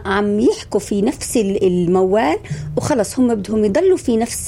عم يحكوا في نفس الموال وخلص هم بدهم يضلوا في نفس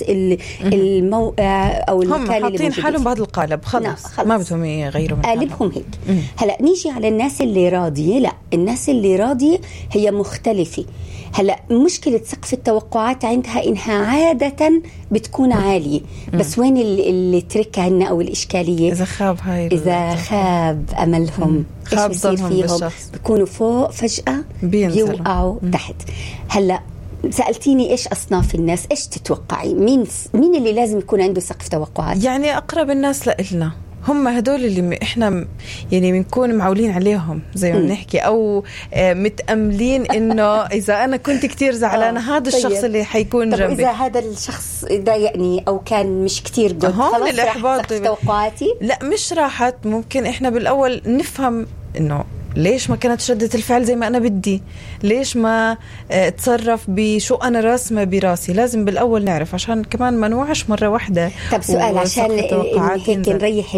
الموقع أو المكان هم حاطين حالهم بهذا القالب خلص ما بدهم يغيروا من قالبهم هيك. هلأ نيجي على الناس اللي راضية. لا، الناس اللي راضية هي مختلفة. هلأ مشكلة سقف التوقعات عندها إنها عادة بتكون عالية، بس وين اللي ترك عنا أو الإشكالية؟ إذا خاب أملهم، إيش بصير فيهم؟ بيكونوا فوق فجأة بيوقعوا تحت. هلأ سألتيني إيش أصناف الناس، إيش تتوقعي مين اللي لازم يكون عنده سقف توقعات؟ يعني أقرب الناس لإلنا هم هدول اللي إحنا يعني بنكون معولين عليهم زي ما بنحكي، أو متأملين إنه إذا أنا كنت كتير زعلانة هذا الشخص اللي حيكون جنبي. إذا هذا الشخص ضايقني أو كان مش كتير جد خلاص راحت توقعاتي. لا مش راحت. ممكن إحنا بالأول نفهم إنه ليش ما كانت ردة الفعل زي ما أنا بدي، ليش ما اتصرف بشو أنا راسمة براسي. لازم بالأول نعرف عشان كمان ما نوعش مرة واحدة. طب سؤال عشان هيك نريح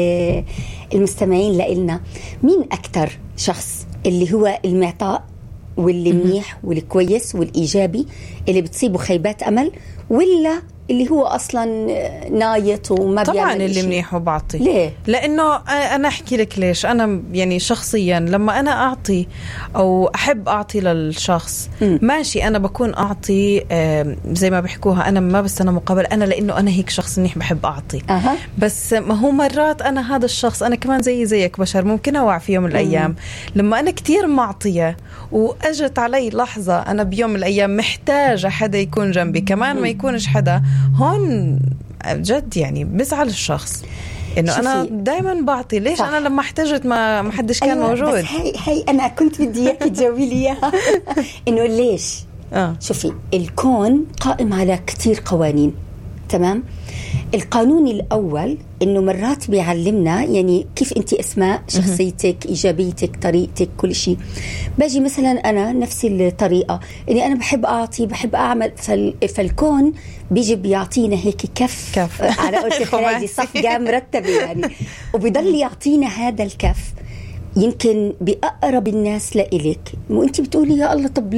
المستمعين لإلنا، مين أكتر شخص اللي هو المعطاء واللي منيح والكويس والإيجابي اللي بتصيبه خيبات أمل، ولا اللي هو أصلا نايت وما بيعمل طبعا اللي منيح وبعطي؟ ليه؟ لأنه أنا أحكي لك ليش. أنا يعني شخصيا لما أنا أعطي أو أحب أعطي للشخص ماشي، أنا بكون أعطي زي ما بحكوها، أنا ما بستنى مقابل، أنا لأنه أنا هيك شخص منيح بحب أعطي. بس ما هو مرات أنا هذا الشخص أنا كمان زيك بشر، ممكن أوعى في يوم من الأيام لما أنا كتير معطية وأجت علي لحظة أنا بيوم من الأيام محتاجة حدا يكون جنبي، كمان ما يكونش حدا، هون جد يعني بزعل الشخص إنه أنا دايما بعطي. ليش صح. أنا لما احتاجت ما حدش كان موجود. بس هي أنا كنت بدي إياك تجاوبي لي إياها إنه ليش. شوفي، الكون قائم على كتير قوانين، تمام؟ القانون الأول إنه مرات بيعلمنا يعني كيف أنت أسماء شخصيتك، إيجابيتك، طريقتك، كل شيء. باجي مثلا أنا نفس الطريقة إني أنا بحب أعطي، بحب أعمل، فالكون بيجي بيعطينا هيك كف على قلت الخلاجي صفقة مرتبة يعني، وبيضل يعطينا هذا الكف. يمكن بأقرب الناس لإلك وأنت بتقولي يا الله طب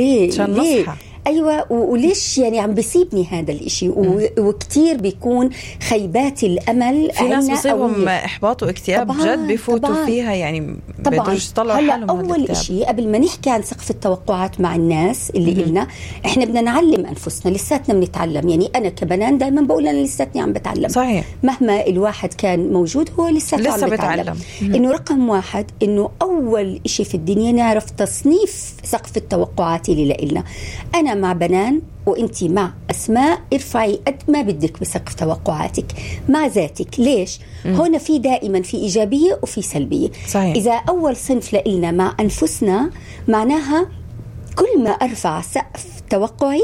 ليه أيوة، وليش يعني عم بيصيبني هذا الإشي، وكتير بيكون خيبات الأمل. في ناس بيصيبهم إحباط واكتئاب جد بيفوتوا فيها، يعني بيقدروش يطلعوا حالهم. أول إشي قبل ما نحكي عن سقف التوقعات مع الناس اللي إلنا، إحنا بدنا نعلم أنفسنا، لساتنا بنتعلم. يعني أنا كبنان دايما بقول أنا لساتني عم بتعلم. صحيح. مهما الواحد كان موجود هو لسه عم بتعلم. إنه رقم واحد إنه أول إشي في الدنيا نعرف تصنيف سقف التوقعات اللي لإلنا. أنا مع بنان وانتي مع أسماء، ارفعي قد ما بدك بسقف توقعاتك مع ذاتك. ليش؟ هنا في دائما في إيجابية وفي سلبية. صحيح. إذا أول صنف لإلنا مع أنفسنا، معناها كل ما أرفع سقف توقعي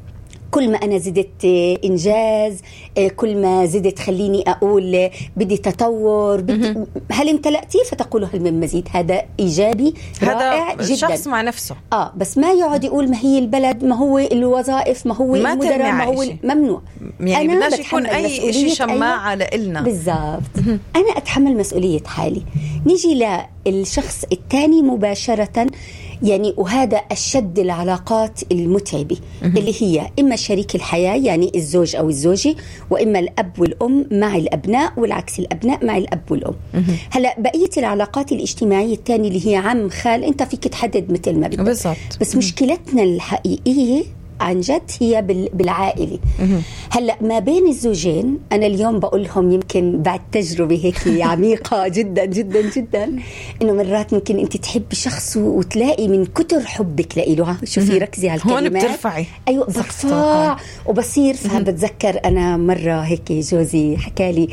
كل ما أنا زدت إنجاز، كل ما زدت خليني أقول بدي تطور، هل امتلأتي فتقول هل من مزيد. هذا إيجابي رائع جدا. الشخص مع نفسه بس ما يقعد يقول ما هي البلد، ما هو الوظائف، ما هو المدراء، ما هو ممنوع. يعني بدناش يكون أي شيء شماعة لإلنا. بالضبط. أنا أتحمل مسؤولية حالي. نيجي للشخص الثاني مباشرة، يعني وهذا أشد العلاقات المتعبة اللي هي إما شريك الحياة يعني الزوج أو الزوجة، وإما الأب والأم مع الأبناء، والعكس الأبناء مع الأب والأم. هلأ بقية العلاقات الاجتماعية الثانية اللي هي عم خال، أنت فيك تحدد مثل ما بدك. بالضبط. بس مشكلتنا الحقيقية عن جد هي بالعائلة. هلأ ما بين الزوجين، أنا اليوم بقولهم يمكن بعد تجربة هيك عميقة جدا جدا جدا، إنه مرات ممكن أنت تحب شخص وتلاقي من كتر حبك لإله، شوفي ركزي على الكلمات، هون بترفعي. أيوة برفع وبصير. فبتذكر أنا مرة هيك جوزي حكالي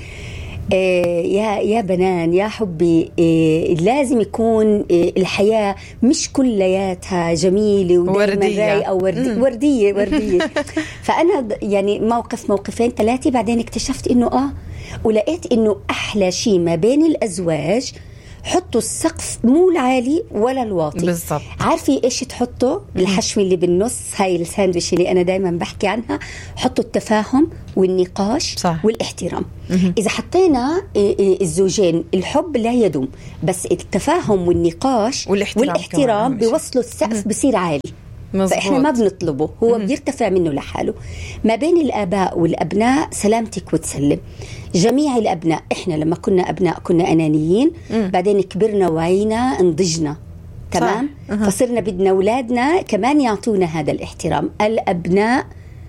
يا بنان يا حبي، لازم يكون الحياة مش كلياتها جميلة وردية أو وردية. فأنا يعني موقفين ثلاثة بعدين اكتشفت إنه ولقيت إنه أحلى شيء ما بين الأزواج حطوا السقف مو العالي ولا الواطي بالضبط. عارفي إيش تحطوا؟ الحشوة اللي بالنص، هاي الساندويش اللي أنا دايما بحكي عنها، حطوا التفاهم والنقاش صح. والاحترام. إذا حطينا الزوجين الحب لا يدوم، بس التفاهم والنقاش والاحترام بيوصلوا السقف بصير عالي. مزبوط. فإحنا ما بنطلبه، هو بيرتفع منه لحاله. ما بين الآباء والأبناء سلامتك وتسلم. جميع الأبناء، إحنا لما كنا أبناء كنا أنانيين، بعدين كبرنا وعينا نضجنا، تمام. فصرنا بدنا أولادنا كمان يعطونا هذا الاحترام. الأبناء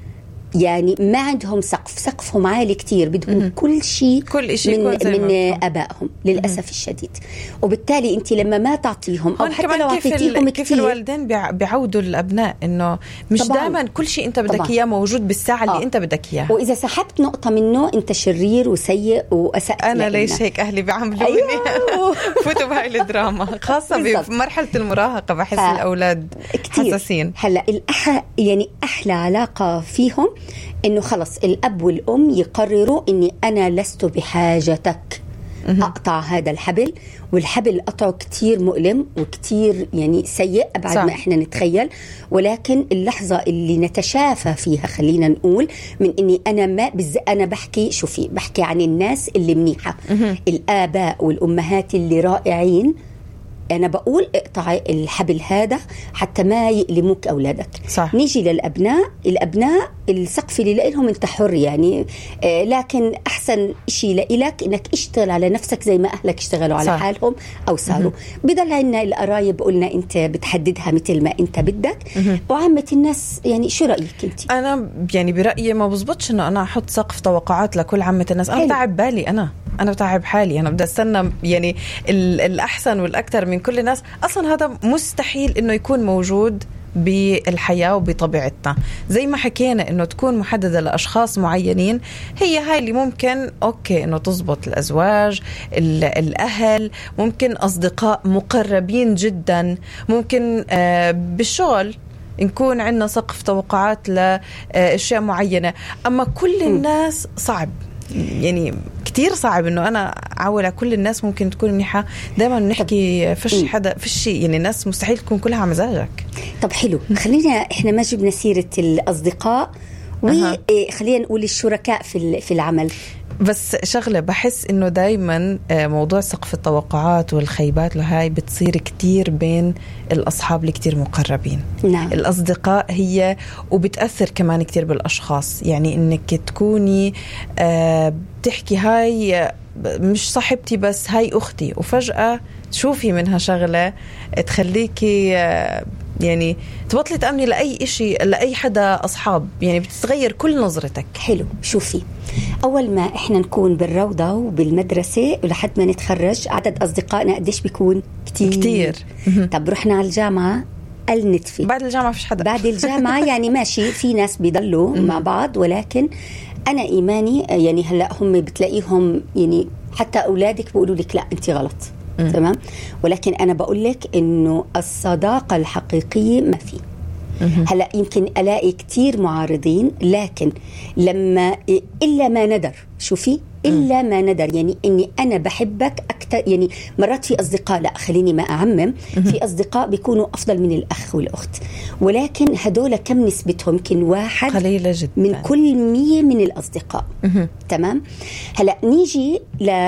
يعني ما عندهم سقفهم عالي كتير، بدهم كل شيء من أبائهم للأسف الشديد. وبالتالي أنت لما ما تعطيهم أو حتى لو أعطيتيهم كيف الوالدين بيعودوا الأبناء إنه مش دائما كل شيء أنت بدك إياه موجود بالساعة اللي أنت بدك إياه. وإذا سحبت نقطة منه أنت شرير وسيء وأسأت. أنا ليش هيك أهلي بيعملوني؟ أيوه. فوتوا بهاي الدراما خاصة بمرحلة المراهقة، بحس الأولاد حساسين. هلا يعني أحلى علاقة فيهم إنه خلص الأب والأم يقرروا إني أنا لست بحاجتك، أقطع هذا الحبل. والحبل قطعه كتير مؤلم وكتير يعني سيء أبعد ما إحنا نتخيل، ولكن اللحظة اللي نتشافى فيها خلينا نقول من إني أنا بحكي عن الناس اللي منيحة، الآباء والأمهات اللي رائعين. أنا بقول اقطع الحبل هذا حتى ما يؤلموك أولادك. صح. نيجي الأبناء السقف اللي لهم أنت حر يعني، لكن أحسن شيء لإلك إنك اشتغل على نفسك زي ما أهلك اشتغلوا على حالهم أو صاروا. بضل عنا القرايب قلنا أنت بتحددها مثل ما أنت بدك، وعامة الناس يعني شو رأيك أنت؟ أنا يعني برأيي ما بزبطش إنه أنا أحط سقف توقعات لكل عامة الناس. أنا بتعب بالي، أنا بتعب حالي، أنا بدي أستنى يعني الأحسن والأكثر من كل الناس. أصلا هذا مستحيل إنه يكون موجود بالحياة وبطبيعتنا. زي ما حكينا إنه تكون محددة لأشخاص معينين، هي هاي اللي ممكن أوكي إنه تزبط. الأزواج، الأهل، ممكن أصدقاء مقربين جدا، ممكن بالشغل نكون عندنا سقف توقعات لأشياء معينة. أما كل الناس صعب، يعني كتير صعب إنه أنا أعول على كل الناس. ممكن تكون منيحة، دائما نحكي فيش يعني الناس مستحيل تكون كلها على مزاجك. طب حلو، خلينا إحنا ما جبنا سيرة الأصدقاء وخلينا نقول الشركاء في العمل. بس شغلة بحس إنه دايما موضوع سقف التوقعات والخيبات لهاي بتصير كتير بين الأصحاب اللي كتير مقربين. نعم. الأصدقاء هي وبتأثر كمان كتير بالأشخاص، يعني إنك تكوني بتحكي هاي مش صاحبتي بس هاي أختي، وفجأة تشوفي منها شغلة تخليكي يعني تبطلي تأمني لأي إشي لأي حدا أصحاب، يعني بتتغير كل نظرتك. حلو، شوفي أول ما إحنا نكون بالروضة وبالمدرسة ولحد ما نتخرج عدد أصدقائنا قديش بيكون؟ كتير. طب رحنا على الجامعة النتفي، بعد الجامعة فيش حدا. بعد الجامعة يعني ماشي في ناس بيضلوا مع بعض، ولكن أنا إيماني يعني هلأ هم بتلاقيهم يعني حتى أولادك بيقولوا لك لا أنت غلط، تمام. ولكن أنا بقول لك إنه الصداقة الحقيقية ما في. هلأ يمكن ألاقي كتير معارضين، لكن لما إلا ما ندر، شوفي إلا ما ندر، يعني إني أنا بحبك أكتر. يعني مرات في أصدقاء، لا خليني ما أعمم، في أصدقاء بيكونوا أفضل من الأخ والأخت، ولكن هدول كم نسبتهم؟ يمكن 1 قليلة جدا من كل 100 من الأصدقاء. تمام. هلأ نيجي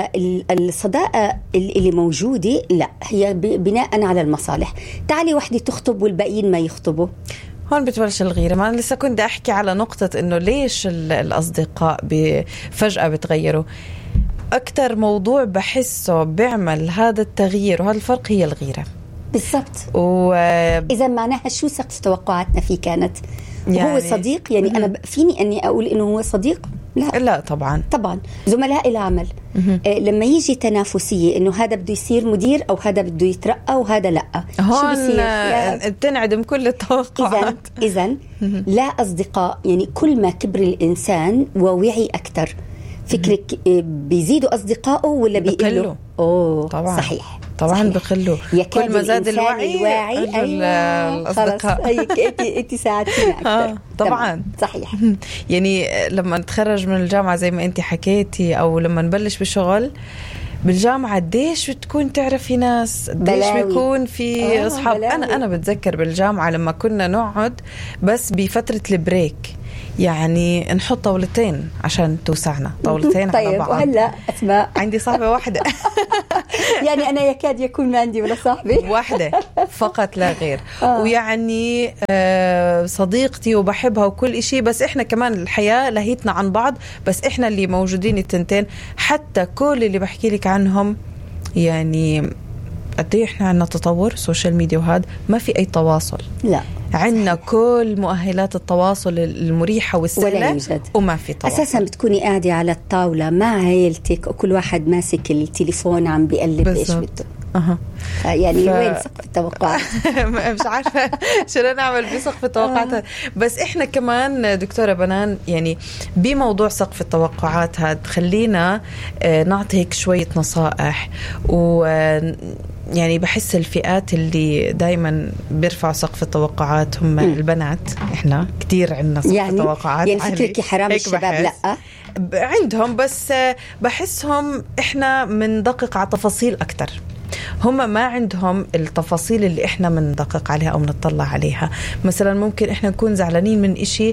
للصداقة اللي موجودة، لا هي بناء على المصالح. تعالي وحدة تخطب والباقيين ما يخطبوا، هون بتبلش الغيرة. ما أنا لسه كنت أحكي على نقطة إنه ليش الأصدقاء فجأة بتغيروا. أكتر موضوع بحسه بيعمل هذا التغيير وهذا الفرق هي الغيرة. بالضبط. إذا معناها شو سقف توقعاتنا فيه كانت؟ يعني هو صديق، يعني أنا فيني أني أقول إنه هو صديق؟ لا طبعا زملاء العمل. لما يجي تنافسية إنه هذا بده يصير مدير أو هذا بده يترقى وهذا لا، هون بتنعدم كل التوقعات. إذن لا أصدقاء. يعني كل ما كبر الإنسان ووعي أكتر، فكرك بيزيدوا أصدقائه ولا بيقلوا؟ طبعا صحيح طبعا بخلوا. كل ما زاد الوعي الأصدقاء. أنت ساعدتنا أكثر. طبعا صحيح. يعني لما نتخرج من الجامعة زي ما أنت حكيتي، أو لما نبلش بالشغل بالجامعة قديش بتكون تعرفي ناس، قديش بيكون في أصحاب. أنا بتذكر بالجامعة لما كنا نقعد بس بفترة البريك، يعني نحط طاولتين عشان توسعنا، طاولتين طيب على بعض. وهلا أسماء عندي صاحبة واحدة يعني أنا يكاد يكون ما عندي ولا صاحبي واحدة فقط لا غير. ويعني صديقتي وبحبها وكل إشي، بس إحنا كمان الحياة لهيتنا عن بعض، بس إحنا اللي موجودين التنتين. حتى كل اللي بحكي لك عنهم يعني قد ايه احنا عندنا تطور سوشيال ميديا وهذا، ما في اي تواصل. لا عندنا كل مؤهلات التواصل المريحة والسهلة وما في تواصل. أساسا بتكوني قاعدة على الطاولة مع عيلتك وكل واحد ماسك التليفون عم بيقلب ايش بده. يعني وين سقف التوقعات؟ مش عارفة شو نعمل بسقف التوقعات. بس إحنا كمان دكتورة بنان يعني بموضوع سقف التوقعات هذا خلينا نعطي هيك شوية نصائح. ويعني بحس الفئات اللي دايما بيرفعوا سقف التوقعات هم البنات. إحنا كتير عندنا سقف يعني التوقعات. يعني فكرك حرام الشباب لا عندهم، بس بحسهم إحنا مندقق على تفاصيل أكتر. هم ما عندهم التفاصيل اللي احنا مندقق عليها او منطلع عليها. مثلا ممكن احنا نكون زعلانين من اشي،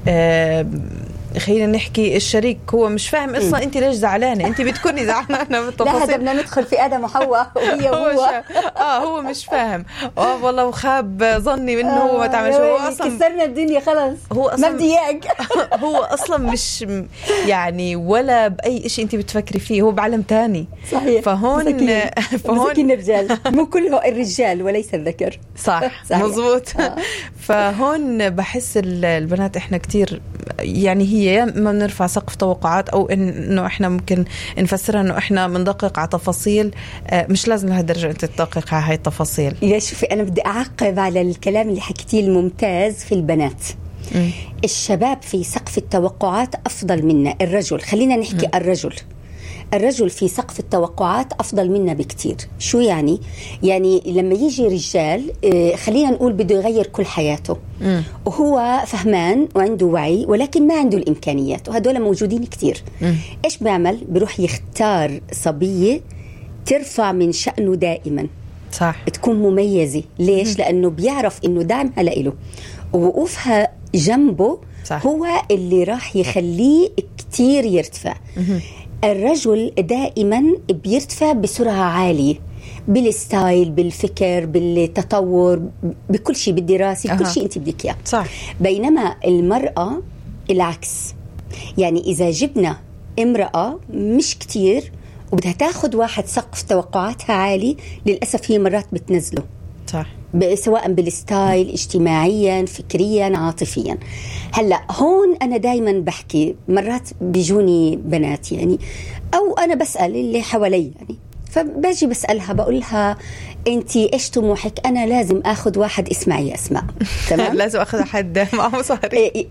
خلينا نحكي الشريك هو مش فاهم اصلا انت ليش زعلانه، انت بتكوني زعلانه بالتفاصيل. لا هذا بدنا ندخل في ادم وحواء وهي وهو هو مش فاهم. والله وخاب ظني منه هو ما تعمل شو. هو اصلا كسرنا الدنيا خلاص، هو اصلا ما بدي اياك هو اصلا مش يعني ولا باي شيء انت بتفكري فيه، هو بعلم تاني. صحيح. فهون الرجال مو كله الرجال وليس الذكر. صح. مزبوط. فهون بحس البنات احنا كتير يعني هي ما بنرفع سقف توقعات او انه احنا ممكن نفسرها انه احنا بندقق على تفاصيل. مش لازم لهالدرجه انت تدقق على هاي التفاصيل. يا شوفي انا بدي اعقب على الكلام اللي حكيتيه الممتاز في البنات. الشباب في سقف التوقعات افضل منا. الرجل خلينا نحكي الرجل في سقف التوقعات أفضل منا بكتير. شو يعني؟ يعني لما يجي رجال خلينا نقول بده يغير كل حياته وهو فهمان وعنده وعي ولكن ما عنده الإمكانيات، وهدول موجودين كتير. إيش بيعمل؟ بيروح يختار صبية ترفع من شأنه دائما. صح. تكون مميزة. ليش؟ لأنه بيعرف إنه دعمها لإله ووقوفها جنبه. صح. هو اللي راح يخليه كتير يرتفع. الرجل دائما بيرتفع بسرعة عالية بالستايل، بالفكر، بالتطور، بكل شيء، بالدراسة، بكل شيء انت بدك اياه. صح. بينما المرأة العكس. يعني إذا جبنا امرأة مش كتير وبدها تاخد واحد سقف توقعاتها عالي، للأسف هي مرات بتنزله. صح. سواء بالستايل، اجتماعيا، فكريا، عاطفيا. هلا هون انا دايما بحكي، مرات بيجوني بنات يعني او انا بسأل اللي حوالي يعني، فباجي بسألها بقولها انتي ايش طموحك؟ انا لازم اخذ واحد، اسمعي يا اسماء تمام لازم اخذ حد معه مصاري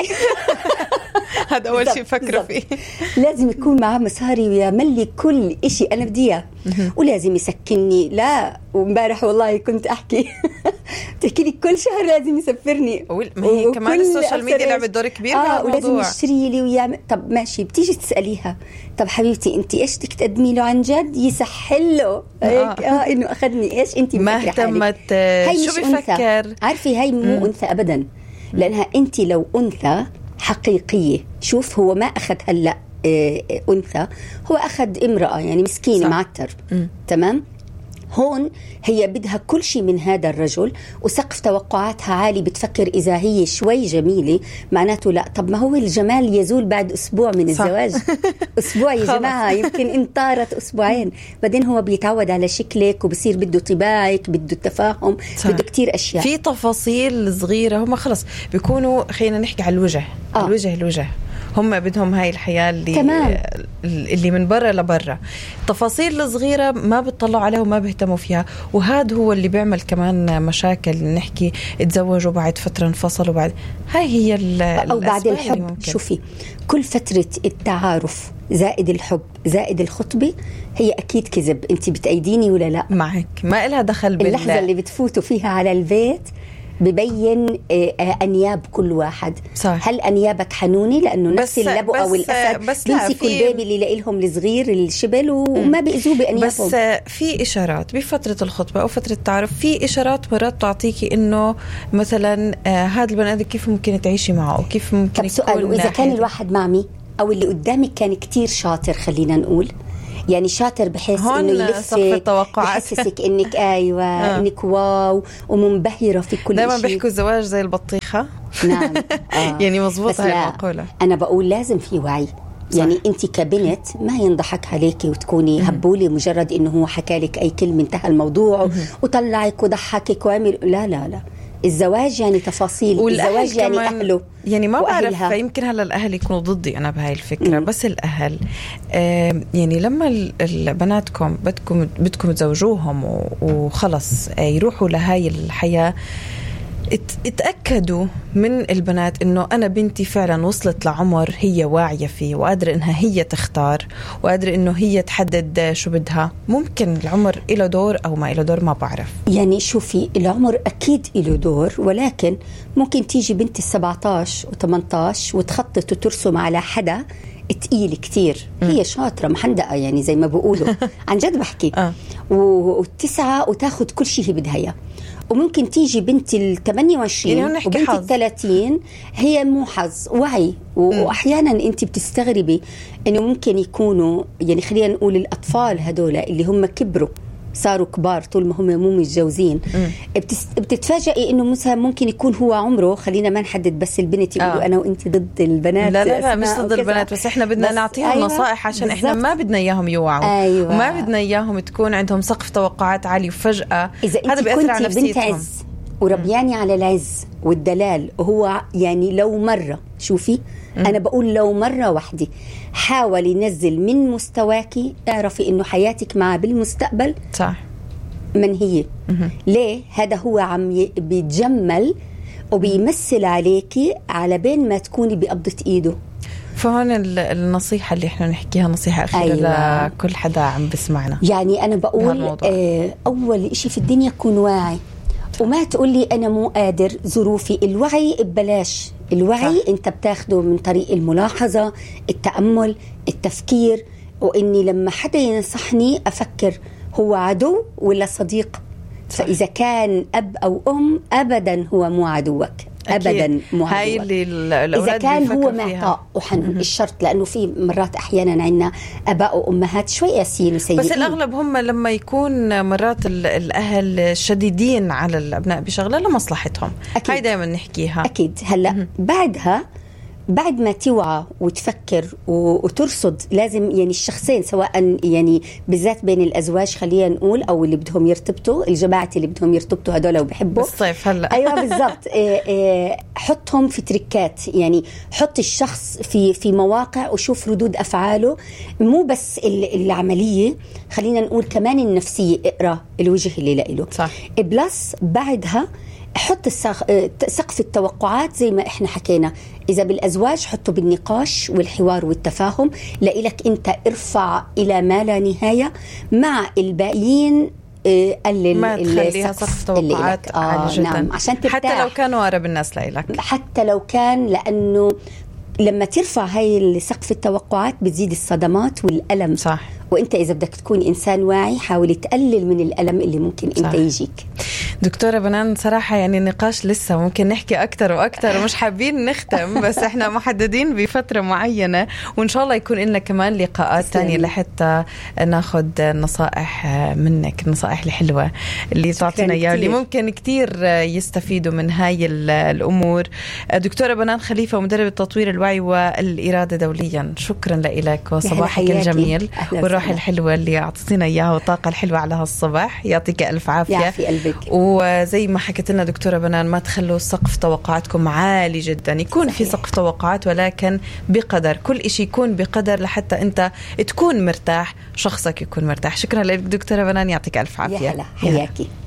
هذا اول شيء فكروا فيه. لازم يكون معه مصاري ويعمل كل إشي انا بدي اياه، ولازم يسكنني. لا وامبارح والله كنت احكي تحكي لي كل شهر لازم يسفرني. ما هي كمان السوشيال ميديا لعبت دور كبير بهالموضوع. ولازم يشتري لي ويعمل. طب ماشي، بتيجي تسأليها طب حبيبتي انت ايش بدك تقدمي له عن جد؟ يسحل له هيك انه اخذني. ايش انت ما اهتمت شو بفكر؟ عارفي هاي مو انثى ابدا، لانها انت لو انثى حقيقية، شوف هو ما أخذ هلأ أنثى، هو أخذ امرأة يعني مسكينة معتر. تمام. هون هي بدها كل شيء من هذا الرجل وسقف توقعاتها عالي. بتفكر إذا هي شوي جميلة معناته لا. طب ما هو الجمال يزول بعد أسبوع من الزواج. أسبوع يا جماعة، يمكن إن طارت أسبوعين بعدين هو بيتعود على شكلك وبصير بده طباعك، بده التفاهم، بده كتير أشياء. في تفاصيل صغيرة هم خلص بيكونوا، خلينا نحكي على الوجه. الوجه هم بدهم هاي الحياة اللي من برا لبرا. التفاصيل الصغيرة ما بتطلعوا عليها وما بيهتموا فيها، وهذا هو اللي بيعمل كمان مشاكل. نحكي تزوجوا بعد فترة انفصلوا بعد، هاي هي أو بعد الحب. شوفي كل فترة التعارف زائد الحب زائد الخطبة هي أكيد كذب. أنت بتأيديني ولا لا؟ معك، ما إلها دخل اللحظة اللي بتفوتوا فيها على البيت ببين أنياب كل واحد. صح. هل أنيابك حنوني لأنه نفس اللبو أو الأسد بيمسكوا البيبي اللي لإلهم الصغير الشبل وما بيأذوه بأنيابهم. بس في إشارات بفترة الخطبة أو فترة التعارف، في إشارات مرات تعطيكي إنه مثلا هذا البني آدم كيف ممكن تعيشي معه أو كيف ممكن يكون. سؤال، وإذا كان الواحد معي أو اللي قدامك كان كتير شاطر، خلينا نقول يعني شاطر بحيث انه يلفك يحسسك انك ايوه انك واو ومنبهره في كل شيء. دائما بيحكوا الزواج زي البطيخه. نعم. يعني مضبوط هاي المقوله. انا بقول لازم في وعي. يعني انت كبنت ما ينضحك عليكي وتكوني هبولي مجرد انه هو حكى لك اي كلمه انتهى الموضوع وطلعك وضحكك وعمل. لا لا لا، الزواج يعني تفاصيل، الزواج يعني أهله يعني ما بعرف، يمكن هلا الأهل يكونوا ضدي أنا بهاي الفكرة. بس الأهل يعني لما بناتكم بدكم تزوجوهم وخلص يروحوا لهاي الحياة، اتأكدوا من البنات إنه أنا بنتي فعلا وصلت لعمر هي واعية فيه وقادرة إنها هي تختار وقادرة إنه هي تحدد شو بدها. ممكن العمر إله دور أو ما إله دور، ما بعرف. يعني شوفي، العمر أكيد إله دور، ولكن ممكن تيجي بنت 17 و18 وتخطط وترسم على حدا تقيل كتير. هي شاطرة محندقة يعني زي ما بقولوا، عن جد بحكي. والتسعة وتاخد كل شيء هي بدها إياه. وممكن تيجي بنت 28 يعني وبنت 30 هي مو حظ، وعي. وأحيانا أنت بتستغربي أنه ممكن يكونوا يعني خلينا نقول الأطفال هدول اللي هم كبروا صاروا كبار طول ما هم مو متجوزين. بتتفاجئي انه مثلا ممكن يكون هو عمره، خلينا ما نحدد بس البنت يقولوا انا وانت ضد البنات. لا مش ضد البنات، بس احنا بدنا نعطيهم نصائح عشان بالزبط. احنا ما بدنا اياهم يوعوا. وما بدنا اياهم تكون عندهم سقف توقعات عالي وفجأة هذا بيأثر على نفسيتهم. بنت عز وربياني على العز والدلال، وهو يعني لو مرة شوفي أنا بقول لو مرة واحدة حاول ينزل من مستواكي، اعرفي إنه حياتك معه بالمستقبل صح من هي. ليه؟ هذا هو عم بيتجمل وبيمثل عليكي على بين ما تكوني بقبضة إيده. فهون النصيحة اللي احنا نحكيها نصيحة أخيرة لكل حدا عم بسمعنا. يعني أنا بقول أول إشي في الدنيا كون واعي، وما تقولي أنا مو قادر ظروفي. الوعي ببلاش، الوعي صح. أنت بتاخده من طريق الملاحظة، التأمل، التفكير، وإني لما حدا ينصحني أفكر هو عدو ولا صديق. صح. فإذا كان أب أو أم أبدا هو مو عدوك أبدا، مو هاي اللي إذا كان هو معطاء وحنون. الشرط لأنه في مرات أحيانا عندنا أباء وأمهات شوي قاسيين وسيئين، بس الأغلب هم لما يكون مرات الأهل شديدين على الأبناء بشغلة لمصلحتهم. هاي دائما نحكيها أكيد. هلأ بعدها بعد ما توعى وتفكر وترصد، لازم يعني الشخصين سواء يعني بالذات بين الأزواج خلينا نقول أو اللي بدهم يرتبطوا، الجماعة اللي بدهم يرتبطوا هدول وبحبوا بالصيف هلا أيوة بالضبط. حطهم في تريكات، يعني حط الشخص في مواقع وشوف ردود أفعاله، مو بس العملية، خلينا نقول كمان النفسية. اقرأ الوجه اللي لقيله صح. بلس بعدها حط سقف التوقعات زي ما احنا حكينا. إذا بالأزواج حطه بالنقاش والحوار والتفاهم لإلك أنت، ارفع إلى ما لا نهاية. مع الباقيين قلل ما تخليها سقف توقعات عالي جدا. نعم، عشان ترتاح. حتى لو كانوا أقرب الناس لإلك، حتى لو كان، لأنه لما ترفع هاي سقف التوقعات بتزيد الصدمات والألم. صح. وانت اذا بدك تكون انسان واعي حاول تقلل من الالم اللي ممكن صح. انت يجيك. دكتورة بنان صراحة يعني النقاش لسه ممكن نحكي أكتر وأكتر ومش حابين نختم، بس إحنا محددين بفترة معينة، وإن شاء الله يكون لنا كمان لقاءات تانية لحتى ناخد نصائح منك، النصائح الحلوة اللي تعطينا إياها اللي ممكن كتير يستفيدوا من هاي الأمور. دكتورة بنان خليفة، مدربة تطوير الوعي والإرادة دوليا، شكرا لك وصباحك الجميل والروح الحلوة اللي أعطينا إياها والطاقة الحلوة على هالصباح. يعطيك ألف عافية. يعافي قلبك. وزي ما حكت لنا دكتورة بنان، ما تخلوا سقف توقعاتكم عالي جدا، يكون صحيح. في سقف توقعات ولكن بقدر، كل إشي يكون بقدر لحتى أنت تكون مرتاح، شخصك يكون مرتاح. شكرا لك دكتورة بنان، يعطيك ألف عافية. يا هلا، حياكي.